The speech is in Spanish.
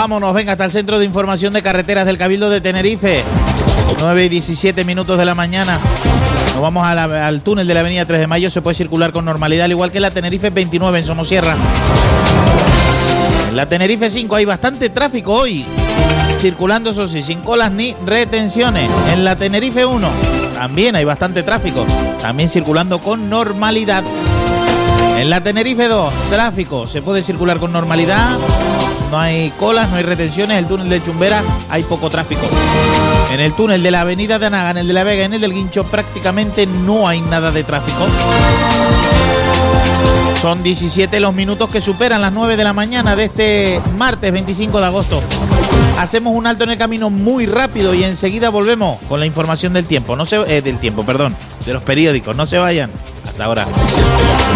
vámonos, venga, hasta el Centro de Información de Carreteras del Cabildo de Tenerife. 9:17 de la mañana. Nos vamos al túnel de la avenida 3 de Mayo. Se puede circular con normalidad, al igual que la Tenerife 29 en Somosierra. En la Tenerife 5 hay bastante tráfico hoy, circulando, eso sí, sin colas ni retenciones. En la Tenerife 1 también hay bastante tráfico, también circulando con normalidad. En la Tenerife 2, tráfico, se puede circular con normalidad, no hay colas, no hay retenciones. El túnel de Chumbera hay poco tráfico. En el túnel de la avenida de Anaga, en el de La Vega, en el del Guincho, prácticamente no hay nada de tráfico. Son 17 los minutos que superan las 9 de la mañana de este martes 25 de agosto. Hacemos un alto en el camino muy rápido y enseguida volvemos con la información del tiempo. De los periódicos. No se vayan. Hasta ahora.